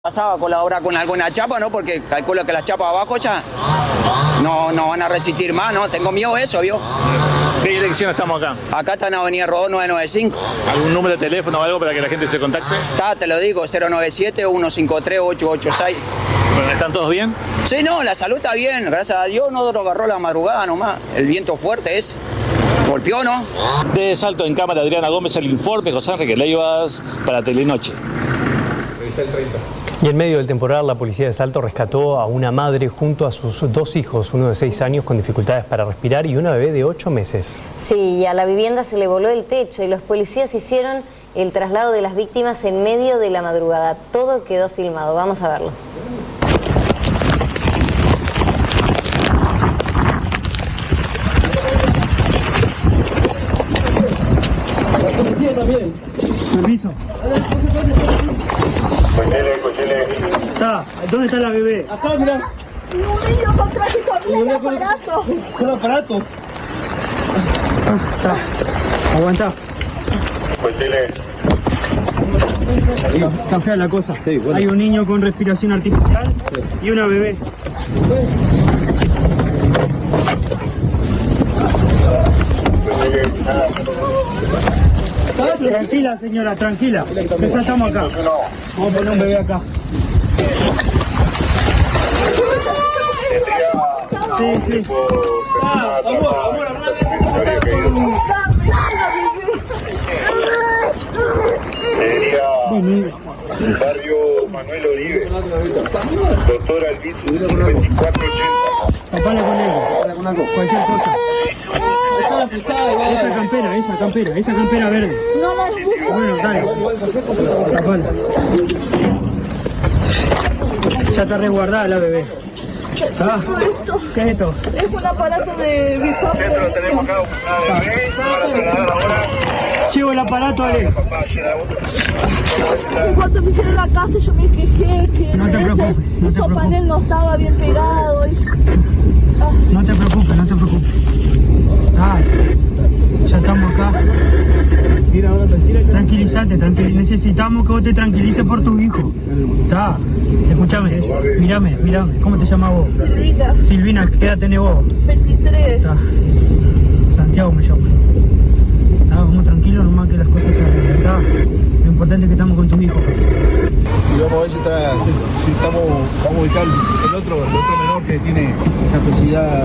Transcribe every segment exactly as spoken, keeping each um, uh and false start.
Pasaba a colaborar con alguna chapa, ¿no? Porque calculo que las chapas abajo ya no, no van a resistir más, ¿no? Tengo miedo de eso, ¿vio? ¿Qué dirección estamos acá? Acá está en Avenida Rodó nueve nueve cinco. ¿Algún número de teléfono o algo para que la gente se contacte? Está, te lo digo, cero nueve siete, uno cinco tres, ocho ocho seis. Bueno, ¿están todos bien? Sí, no, la salud está bien, gracias a Dios no lo agarró la madrugada nomás. El viento fuerte es. Golpeó, ¿no? De Salto en cámara, Adriana Gómez, el informe, José Enrique Leivas para Telenoche. Revisa el treinta. Y en medio del temporal, la policía de Salto rescató a una madre junto a sus dos hijos, uno de seis años con dificultades para respirar y una bebé de ocho meses. Sí, y a la vivienda se le voló el techo y los policías hicieron el traslado de las víctimas en medio de la madrugada. Todo quedó filmado. Vamos a verlo. También. Permiso. Cochele, cochele. Está, ¿dónde está la bebé? Acá, mira. Y un niño con traje con el aparato. ¿Con aparato? Ah, está. Aguanta. Cochele. Está fea la cosa. Sí, bueno. Hay un niño con respiración artificial y una bebé. Tranquila, señora, tranquila. Que ya estamos acá. Vamos a poner un bebé acá. Sí, sí. Ah, amor, amor, Sería barrio Manuel Oribe. Doctor Albizu, veinticuatro ochenta. Tapala con él. Cualquier cosa. Esa campera, esa campera, esa campera verde. No la escucho. Bueno, dale. Tapala. Ya está resguardada la bebé. ¿Ah? ¿Qué es esto? Es un aparato de bifab. Nosotros tenemos acá una bebé para trasladar ahora. Llevo el aparato, Ale. En cuanto me hicieron la casa, yo me quejé que No te ese preocupes, no te isopanel preocupes. no estaba bien pegado. Y... Ah. No te preocupes, no te preocupes. Ah, ya estamos acá. Tranquilízate, tranquil... necesitamos que vos te tranquilices por tu hijo. Está. Escúchame, mírame, mírame. ¿Cómo te llamas vos? Silvina. Silvina, ¿qué edad tenés vos? veintitrés. Está. Santiago me llamo. Está, vamos tranquilos, nomás que las cosas se arreglan. Está. Lo importante es que estamos con tu hijo. Y vamos a ver si, está, si, si estamos, vamos a ubicar el otro, el otro menor que tiene capacidad.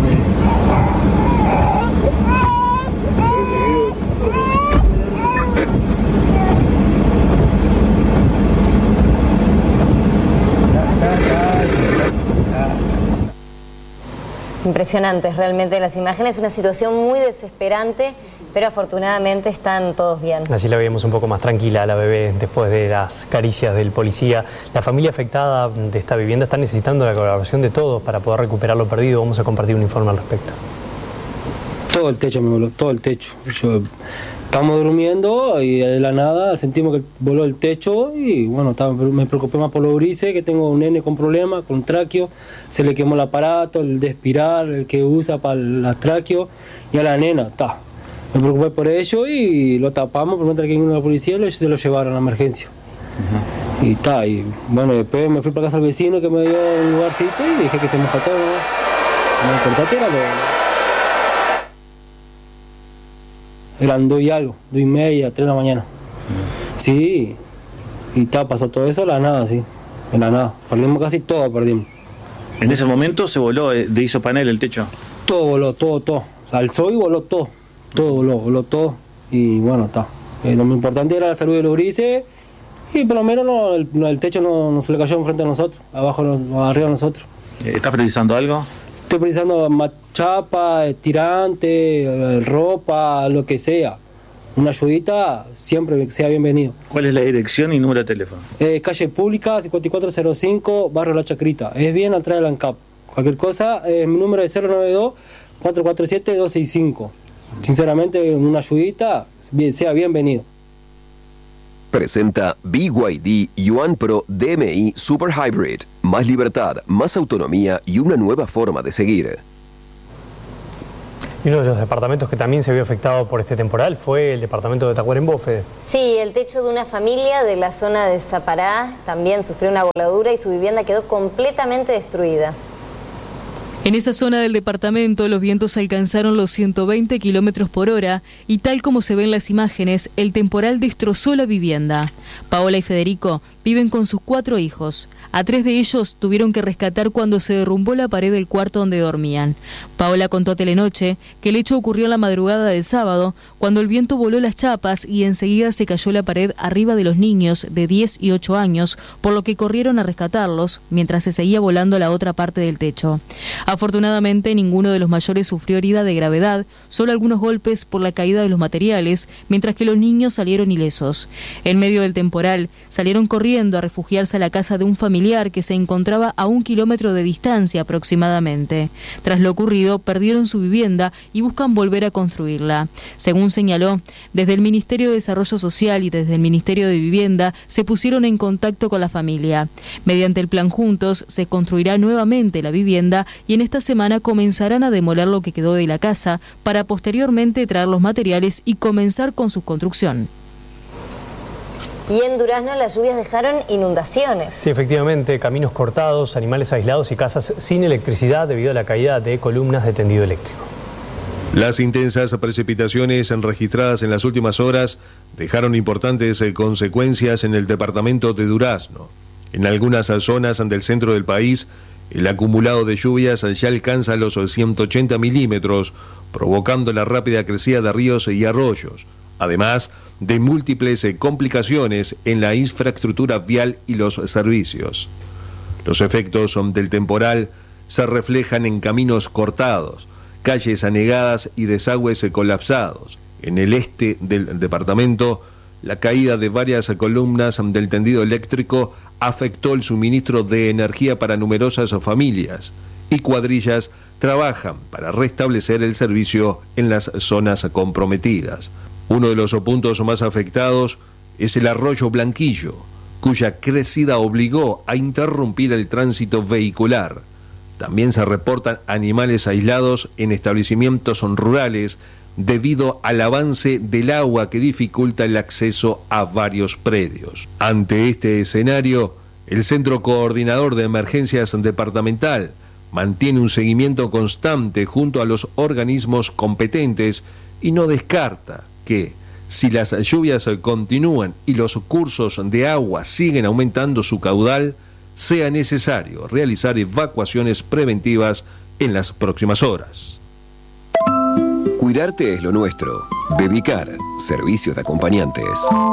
Impresionantes realmente las imágenes, una situación muy desesperante, pero afortunadamente están todos bien. Allí la veíamos un poco más tranquila a la bebé después de las caricias del policía. La familia afectada de esta vivienda está necesitando la colaboración de todos para poder recuperar lo perdido. Vamos a compartir un informe al respecto. Todo el techo me voló, todo el techo. Yo, estábamos durmiendo y de la nada sentimos que voló el techo y bueno, estaba, me preocupé más por los grises, que tengo un nene con problemas, con tráqueo, se le quemó el aparato, el de espirar, el que usa para las tráqueos, y a la nena, está. Me preocupé por ello y lo tapamos, por no traer que vino la policía y se lo llevaron a emergencia. Uh-huh. Y está, y bueno, después me fui para casa al vecino que me dio un lugarcito y dije que se mojó todo, ¿no? Lo importante era lo... Eran dos y algo, dos y media, tres de la mañana. Sí, y ta, pasó todo eso de la nada, sí, de la nada. Perdimos casi todo, perdimos. En ese momento se voló de isopanel el techo. Todo voló, todo, todo. Alzó y voló todo, todo voló, voló todo. Y bueno, está. Eh, lo más importante era la salud de los grises y por lo menos no, el, el techo no, no se le cayó enfrente a nosotros, abajo, arriba a nosotros. ¿Estás precisando algo? Estoy precisando chapa, tirante, ropa, lo que sea. Una ayudita siempre sea bienvenido. ¿Cuál es la dirección y número de teléfono? Eh, calle Pública, cincuenta y cuatro cero cinco, Barrio La Chacrita. Es bien atrás del ANCAP. Cualquier cosa, eh, mi número es cero nueve dos, cuatro cuatro siete, dos seis cinco. Sinceramente, una ayudita, bien, sea bienvenido. Presenta B Y D Yuan Pro D M I Super Hybrid. Más libertad, más autonomía y una nueva forma de seguir. Y uno de los departamentos que también se vio afectado por este temporal fue el departamento de Tacuarembó, Fede. Sí, el techo de una familia de la zona de Zapará también sufrió una voladura y su vivienda quedó completamente destruida. En esa zona del departamento los vientos alcanzaron los ciento veinte kilómetros por hora y tal como se ven las imágenes, el temporal destrozó la vivienda. Paola y Federico viven con sus cuatro hijos. A tres de ellos tuvieron que rescatar cuando se derrumbó la pared del cuarto donde dormían. Paola contó a Telenoche que el hecho ocurrió en la madrugada del sábado, cuando el viento voló las chapas y enseguida se cayó la pared arriba de los niños de diez y ocho años, por lo que corrieron a rescatarlos mientras se seguía volando la otra parte del techo. Afortunadamente, ninguno de los mayores sufrió herida de gravedad, solo algunos golpes por la caída de los materiales, mientras que los niños salieron ilesos. En medio del temporal, salieron corriendo a refugiarse a la casa de un familiar que se encontraba a un kilómetro de distancia aproximadamente. Tras lo ocurrido, perdieron su vivienda y buscan volver a construirla. Según señaló, desde el Ministerio de Desarrollo Social y desde el Ministerio de Vivienda se pusieron en contacto con la familia. Mediante el plan Juntos, se construirá nuevamente la vivienda y en esta semana comenzarán a demoler lo que quedó de la casa para posteriormente traer los materiales y comenzar con su construcción. Y en Durazno las lluvias dejaron inundaciones. Sí, efectivamente, caminos cortados, animales aislados y casas sin electricidad debido a la caída de columnas de tendido eléctrico. Las intensas precipitaciones registradas en las últimas horas dejaron importantes consecuencias en el departamento de Durazno. En algunas zonas del centro del país, el acumulado de lluvias ya alcanza los ciento ochenta milímetros, provocando la rápida crecida de ríos y arroyos, además de múltiples complicaciones en la infraestructura vial y los servicios. Los efectos del temporal se reflejan en caminos cortados, calles anegadas y desagües colapsados. En el este del departamento, la caída de varias columnas del tendido eléctrico afectó el suministro de energía para numerosas familias y cuadrillas trabajan para restablecer el servicio en las zonas comprometidas. Uno de los puntos más afectados es el arroyo Blanquillo, cuya crecida obligó a interrumpir el tránsito vehicular. También se reportan animales aislados en establecimientos rurales debido al avance del agua que dificulta el acceso a varios predios. Ante este escenario, el Centro Coordinador de Emergencias Departamental mantiene un seguimiento constante junto a los organismos competentes y no descarta que, si las lluvias continúan y los cursos de agua siguen aumentando su caudal, sea necesario realizar evacuaciones preventivas en las próximas horas. Cuidarte es lo nuestro. Bevicar, servicios de acompañantes.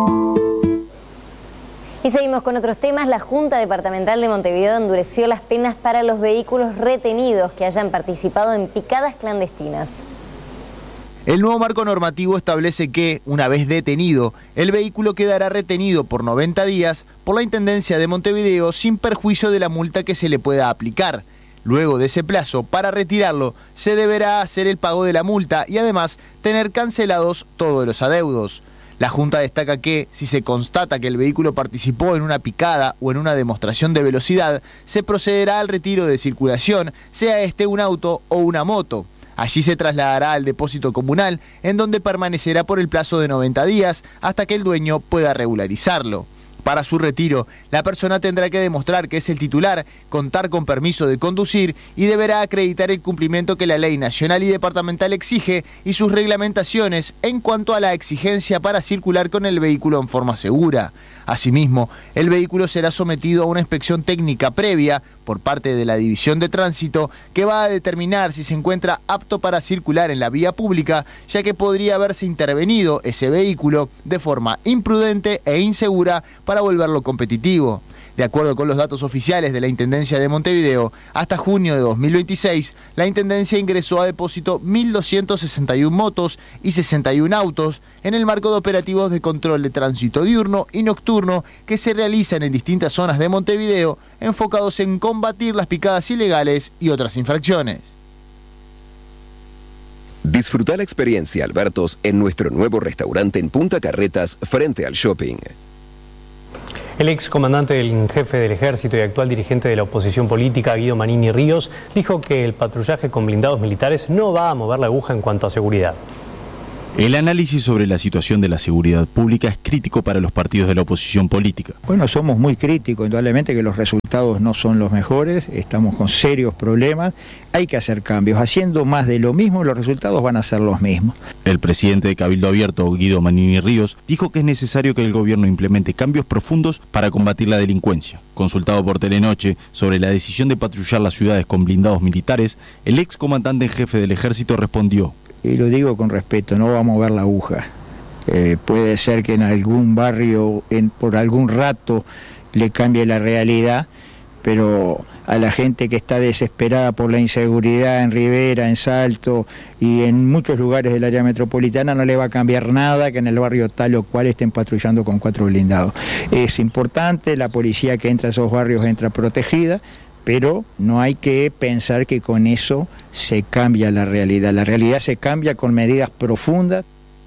Y seguimos con otros temas. La Junta Departamental de Montevideo endureció las penas para los vehículos retenidos que hayan participado en picadas clandestinas. El nuevo marco normativo establece que, una vez detenido, el vehículo quedará retenido por noventa días por la Intendencia de Montevideo sin perjuicio de la multa que se le pueda aplicar. Luego de ese plazo, para retirarlo, se deberá hacer el pago de la multa y además tener cancelados todos los adeudos. La Junta destaca que, si se constata que el vehículo participó en una picada o en una demostración de velocidad, se procederá al retiro de circulación, sea este un auto o una moto. Allí se trasladará al depósito comunal, en donde permanecerá por el plazo de noventa días hasta que el dueño pueda regularizarlo. Para su retiro, la persona tendrá que demostrar que es el titular, contar con permiso de conducir y deberá acreditar el cumplimiento que la ley nacional y departamental exige y sus reglamentaciones en cuanto a la exigencia para circular con el vehículo en forma segura. Asimismo, el vehículo será sometido a una inspección técnica previa por parte de la División de Tránsito que va a determinar si se encuentra apto para circular en la vía pública, ya que podría haberse intervenido ese vehículo de forma imprudente e insegura para volverlo competitivo. De acuerdo con los datos oficiales de la Intendencia de Montevideo, hasta junio de dos mil veintiséis, la Intendencia ingresó a depósito mil doscientas sesenta y una motos y sesenta y un autos en el marco de operativos de control de tránsito diurno y nocturno que se realizan en distintas zonas de Montevideo, enfocados en combatir las picadas ilegales y otras infracciones. Disfruta la experiencia Albertos en nuestro nuevo restaurante en Punta Carretas frente al shopping. El ex comandante en jefe del ejército y actual dirigente de la oposición política, Guido Manini Ríos, dijo que el patrullaje con blindados militares no va a mover la aguja en cuanto a seguridad. El análisis sobre la situación de la seguridad pública es crítico para los partidos de la oposición política. Bueno, somos muy críticos, indudablemente que los resultados no son los mejores, estamos con serios problemas, hay que hacer cambios. Haciendo más de lo mismo, los resultados van a ser los mismos. El presidente de Cabildo Abierto, Guido Manini Ríos, dijo que es necesario que el gobierno implemente cambios profundos para combatir la delincuencia. Consultado por Telenoche sobre la decisión de patrullar las ciudades con blindados militares, el ex comandante en jefe del ejército respondió: y lo digo con respeto, no va a mover la aguja. Eh, puede ser que en algún barrio, en, por algún rato, le cambie la realidad, pero a la gente que está desesperada por la inseguridad en Rivera, en Salto y en muchos lugares del área metropolitana no le va a cambiar nada que en el barrio tal o cual estén patrullando con cuatro blindados. Es importante, la policía que entra a esos barrios entra protegida, pero no hay que pensar que con eso se cambia la realidad. La realidad se cambia con medidas profundas.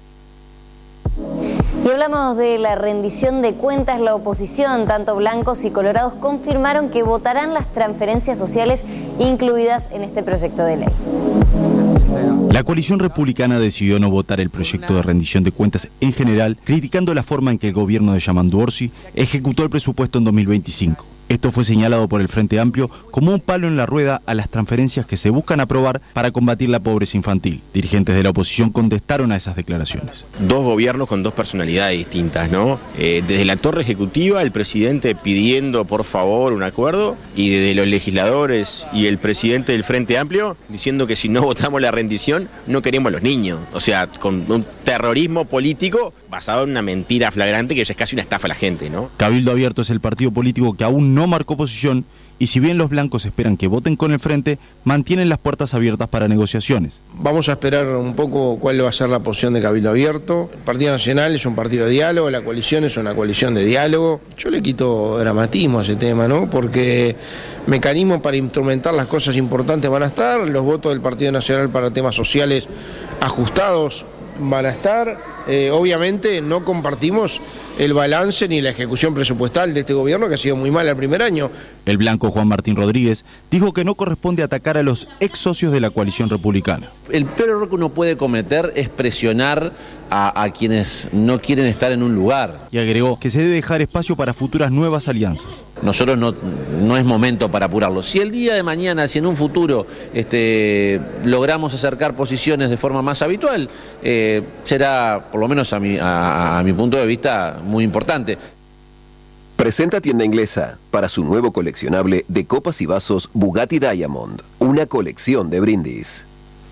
Y hablamos de la rendición de cuentas. La oposición, tanto blancos y colorados, confirmaron que votarán las transferencias sociales incluidas en este proyecto de ley. La coalición republicana decidió no votar el proyecto de rendición de cuentas en general, criticando la forma en que el gobierno de Yamandu Orsi ejecutó el presupuesto en dos mil veinticinco. Esto fue señalado por el Frente Amplio como un palo en la rueda a las transferencias que se buscan aprobar para combatir la pobreza infantil. Dirigentes de la oposición contestaron a esas declaraciones. Dos gobiernos con dos personalidades distintas, ¿no? Eh, desde la torre ejecutiva, el presidente pidiendo por favor un acuerdo, y desde los legisladores y el presidente del Frente Amplio diciendo que si no votamos la rendición no queremos a los niños. O sea, con un terrorismo político basado en una mentira flagrante que ya es casi una estafa a la gente, ¿no? Cabildo Abierto es el partido político que aún no marcó posición, y si bien los blancos esperan que voten con el frente, mantienen las puertas abiertas para negociaciones. Vamos a esperar un poco cuál va a ser la posición de Cabildo Abierto. El Partido Nacional es un partido de diálogo, la coalición es una coalición de diálogo. Yo le quito dramatismo a ese tema, ¿no? Porque mecanismos para instrumentar las cosas importantes van a estar, los votos del Partido Nacional para temas sociales ajustados van a estar. Eh, obviamente no compartimos el balance ni la ejecución presupuestal de este gobierno, que ha sido muy mal el primer año. El blanco Juan Martín Rodríguez dijo que no corresponde atacar a los ex socios de la coalición republicana. El peor error que uno puede cometer es presionar a, a quienes no quieren estar en un lugar. Y agregó que se debe dejar espacio para futuras nuevas alianzas. Nosotros no, no es momento para apurarlo. Si el día de mañana, si en un futuro este, logramos acercar posiciones de forma más habitual, eh, será, por lo menos a mi, a, a mi punto de vista, muy importante. Presenta Tienda Inglesa para su nuevo coleccionable de copas y vasos Bugatti Diamond, una colección de brindis.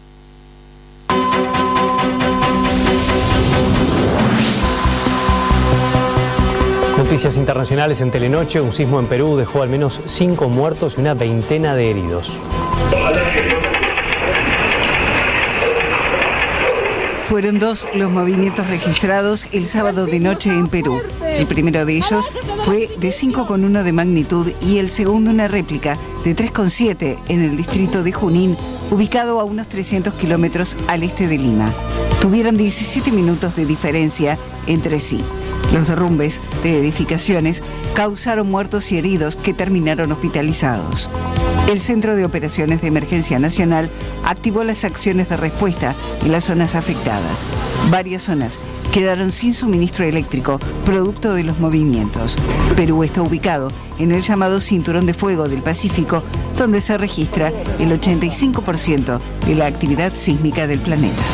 Noticias internacionales en Telenoche. Un sismo en Perú dejó al menos cinco muertos y una veintena de heridos. Fueron dos los movimientos registrados el sábado de noche en Perú. El primero de ellos fue de cinco coma uno de magnitud y el segundo una réplica de tres coma siete en el distrito de Junín, ubicado a unos trescientos kilómetros al este de Lima. Tuvieron diecisiete minutos de diferencia entre sí. Los derrumbes de edificaciones causaron muertos y heridos que terminaron hospitalizados. El Centro de Operaciones de Emergencia Nacional activó las acciones de respuesta en las zonas afectadas. Varias zonas quedaron sin suministro eléctrico, producto de los movimientos. Perú está ubicado en el llamado Cinturón de Fuego del Pacífico, donde se registra el ochenta y cinco por ciento de la actividad sísmica del planeta.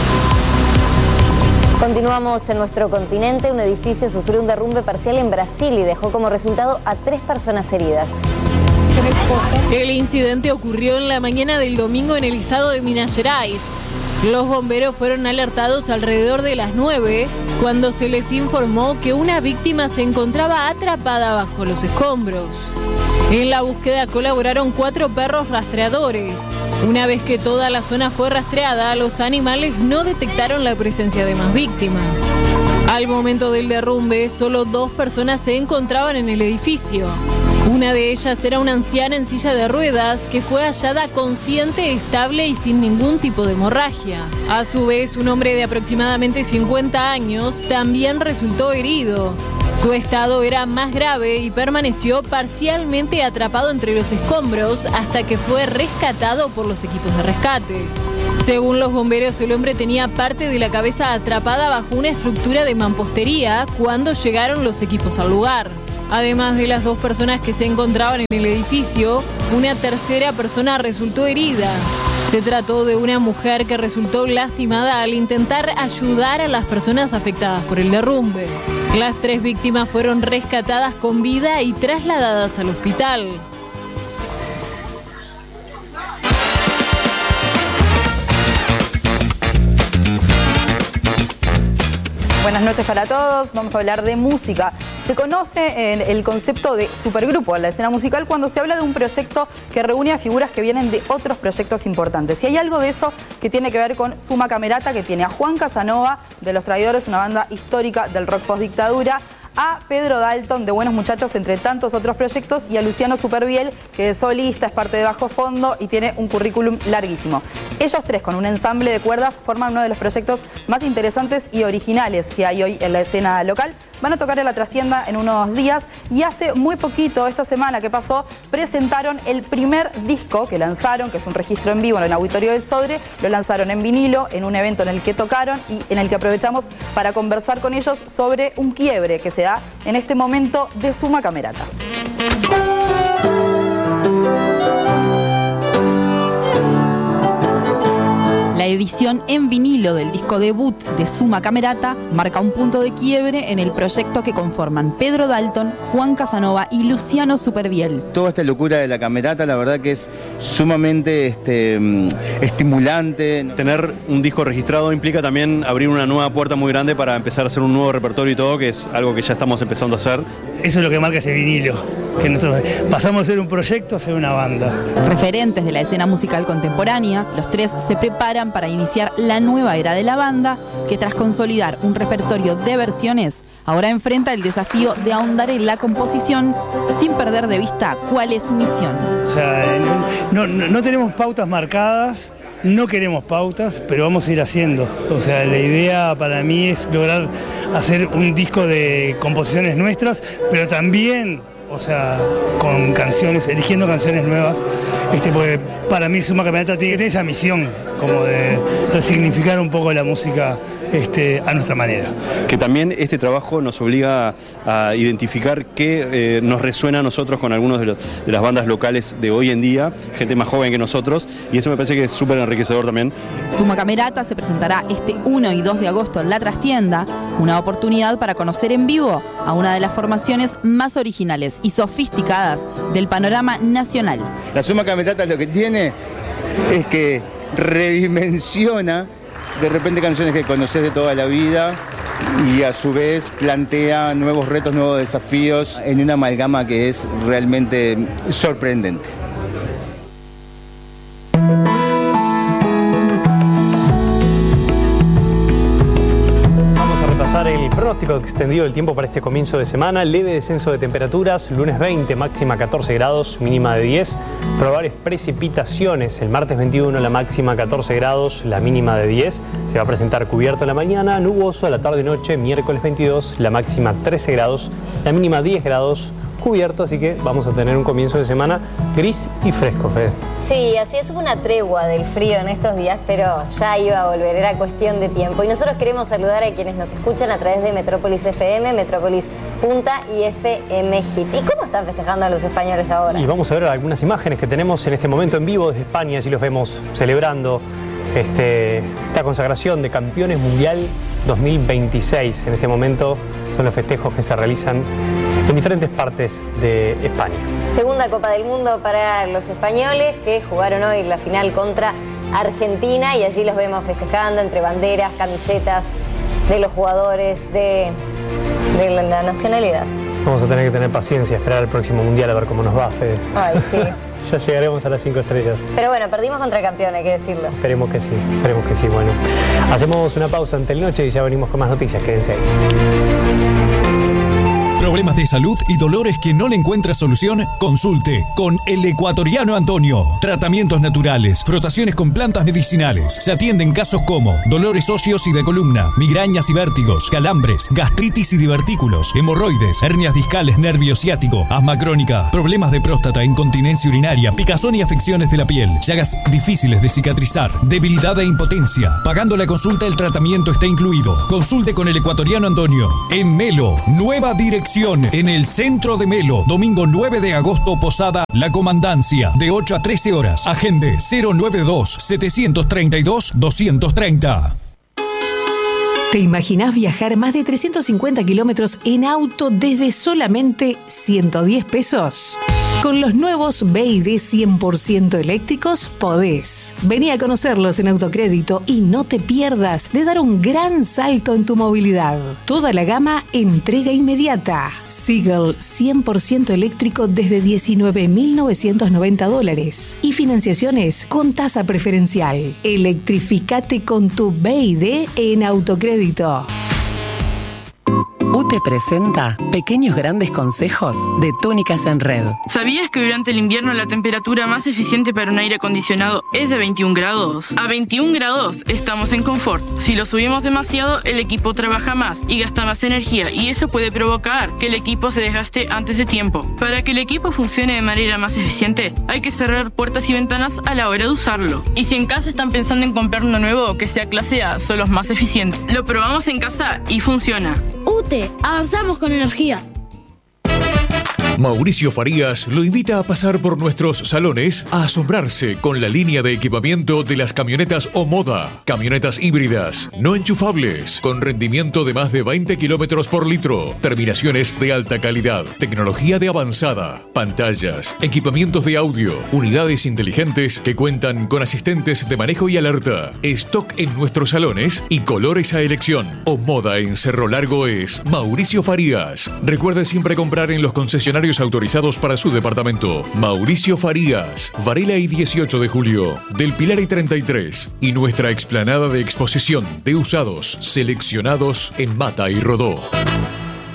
Continuamos en nuestro continente. Un edificio sufrió un derrumbe parcial en Brasil y dejó como resultado a tres personas heridas. El incidente ocurrió en la mañana del domingo en el estado de Minas Gerais. Los bomberos fueron alertados alrededor de las nueve cuando se les informó que una víctima se encontraba atrapada bajo los escombros. En la búsqueda colaboraron cuatro perros rastreadores. Una vez que toda la zona fue rastreada, los animales no detectaron la presencia de más víctimas. Al momento del derrumbe, solo dos personas se encontraban en el edificio. Una de ellas era una anciana en silla de ruedas que fue hallada consciente, estable y sin ningún tipo de hemorragia. A su vez, un hombre de aproximadamente cincuenta años también resultó herido. Su estado era más grave y permaneció parcialmente atrapado entre los escombros hasta que fue rescatado por los equipos de rescate. Según los bomberos, el hombre tenía parte de la cabeza atrapada bajo una estructura de mampostería cuando llegaron los equipos al lugar. Además de las dos personas que se encontraban en el edificio, una tercera persona resultó herida. Se trató de una mujer que resultó lastimada al intentar ayudar a las personas afectadas por el derrumbe. Las tres víctimas fueron rescatadas con vida y trasladadas al hospital. Buenas noches para todos, vamos a hablar de música. Se conoce el, el concepto de supergrupo en la escena musical cuando se habla de un proyecto que reúne a figuras que vienen de otros proyectos importantes. Y hay algo de eso que tiene que ver con Suma Camerata, que tiene a Juan Casanova de Los Traidores, una banda histórica del rock post-dictadura, a Pedro Dalton de Buenos Muchachos, entre tantos otros proyectos, y a Luciano Superviel, que es solista, es parte de Bajo Fondo y tiene un currículum larguísimo. Ellos tres, con un ensamble de cuerdas, forman uno de los proyectos más interesantes y originales que hay hoy en la escena local. Van a tocar en la trastienda en unos días y hace muy poquito, esta semana que pasó, presentaron el primer disco que lanzaron, que es un registro en vivo en el Auditorio del Sodre. Lo lanzaron en vinilo, en un evento en el que tocaron y en el que aprovechamos para conversar con ellos sobre un quiebre que se da en este momento de Suma Camerata. La edición en vinilo del disco debut de Suma Camerata marca un punto de quiebre en el proyecto que conforman Pedro Dalton, Juan Casanova y Luciano Superviel. Toda esta locura de la camerata, la verdad que es sumamente este, estimulante. Tener un disco registrado implica también abrir una nueva puerta muy grande para empezar a hacer un nuevo repertorio y todo, que es algo que ya estamos empezando a hacer. Eso es lo que marca ese vinilo, que nosotros pasamos de ser un proyecto a ser una banda. Referentes de la escena musical contemporánea, los tres se preparan para iniciar la nueva era de la banda, que tras consolidar un repertorio de versiones, ahora enfrenta el desafío de ahondar en la composición sin perder de vista cuál es su misión. O sea, no, no, no tenemos pautas marcadas, no queremos pautas, pero vamos a ir haciendo. O sea, la idea para mí es lograr hacer un disco de composiciones nuestras, pero también, o sea, con canciones, eligiendo canciones nuevas, este, porque para mí Suma Camerata tiene esa misión como de resignificar un poco la música este, a nuestra manera. Que también este trabajo nos obliga a identificar qué eh, nos resuena a nosotros con algunos de, los, de las bandas locales de hoy en día, gente más joven que nosotros, y eso me parece que es súper enriquecedor también. Suma Camerata se presentará este uno y dos de agosto en la trastienda, una oportunidad para conocer en vivo a una de las formaciones más originales y sofisticadas del panorama nacional. La Suma Camerata lo que tiene es que redimensiona de repente canciones que conoces de toda la vida y a su vez plantea nuevos retos, nuevos desafíos en una amalgama que es realmente sorprendente. El pronóstico extendido del tiempo para este comienzo de semana: leve descenso de temperaturas, lunes veinte, máxima catorce grados, mínima de diez, probables precipitaciones, el martes veintiuno la máxima catorce grados, la mínima de diez, se va a presentar cubierto en la mañana, nuboso a la tarde y noche, miércoles veintidós, la máxima trece grados, la mínima diez grados, cubierto, así que vamos a tener un comienzo de semana gris y fresco, Fede. Sí, así es, una tregua del frío en estos días, pero ya iba a volver, era cuestión de tiempo. Y nosotros queremos saludar a quienes nos escuchan a través de Metrópolis F M, Metrópolis Punta y F M Hit. ¿Y cómo están festejando a los españoles ahora? Y vamos a ver algunas imágenes que tenemos en este momento en vivo desde España, allí los vemos celebrando este, esta consagración de campeones mundial dos mil veintiséis. En este momento son los festejos que se realizan en diferentes partes de España. Segunda Copa del Mundo para los españoles, que jugaron hoy la final contra Argentina, y allí los vemos festejando entre banderas, camisetas de los jugadores de, de la, la nacionalidad. Vamos a tener que tener paciencia, esperar al próximo mundial a ver cómo nos va, Fede. Ay, sí. Ya llegaremos a las cinco estrellas. Pero bueno, perdimos contra el campeón, hay que decirlo. Esperemos que sí, esperemos que sí. Bueno, hacemos una pausa ante el noche y ya venimos con más noticias. Quédense ahí. ¿Problemas de salud y dolores que no le encuentra solución? Consulte con el ecuatoriano Antonio. Tratamientos naturales, frotaciones con plantas medicinales. Se atienden casos como dolores óseos y de columna, migrañas y vértigos, calambres, gastritis y divertículos, hemorroides, hernias discales, nervio ciático, asma crónica, problemas de próstata, incontinencia urinaria, picazón y afecciones de la piel, llagas difíciles de cicatrizar, debilidad e impotencia. Pagando la consulta, el tratamiento está incluido. Consulte con el ecuatoriano Antonio. En Melo, nueva dirección en el centro de Melo. Domingo nueve de agosto, Posada La Comandancia, de ocho a trece horas. Agende cero noventa y dos, setecientos treinta y dos, doscientos treinta. ¿Te imaginás viajar más de trescientos cincuenta kilómetros en auto desde solamente ciento diez pesos? Con los nuevos B y D cien por ciento eléctricos podés. Vení a conocerlos en Autocrédito y no te pierdas de dar un gran salto en tu movilidad. Toda la gama entrega inmediata. Seagull cien por ciento eléctrico desde diecinueve mil novecientos noventa dólares y financiaciones con tasa preferencial. Electrificate con tu B y D en Autocrédito. U T E presenta Pequeños Grandes Consejos de Túnicas en Red. ¿Sabías que durante el invierno la temperatura más eficiente para un aire acondicionado es de veintiún grados? A veintiún grados estamos en confort. Si lo subimos demasiado, el equipo trabaja más y gasta más energía, y eso puede provocar que el equipo se desgaste antes de tiempo. Para que el equipo funcione de manera más eficiente, hay que cerrar puertas y ventanas a la hora de usarlo. Y si en casa están pensando en comprar uno nuevo que sea clase A, son los más eficientes. Lo probamos en casa y funciona. U T E, avanzamos con energía. Mauricio Farías lo invita a pasar por nuestros salones a asombrarse con la línea de equipamiento de las camionetas Omoda. Camionetas híbridas, no enchufables, con rendimiento de más de veinte kilómetros por litro, terminaciones de alta calidad, tecnología de avanzada, pantallas, equipamientos de audio, unidades inteligentes que cuentan con asistentes de manejo y alerta, stock en nuestros salones y colores a elección. Omoda en Cerro Largo es Mauricio Farías. Recuerde siempre comprar en los concesionarios autorizados para su departamento. Mauricio Farías, Varela y dieciocho de julio, Del Pilar y treinta y tres, y nuestra explanada de exposición de usados seleccionados en Mata y Rodó.